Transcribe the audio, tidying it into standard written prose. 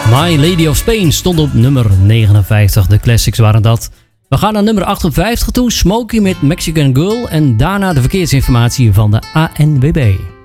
My Lady of Spain stond op nummer 59. De classics waren dat. We gaan naar nummer 58 toe. Smokey met Mexican Girl. En daarna de verkeersinformatie van de ANWB.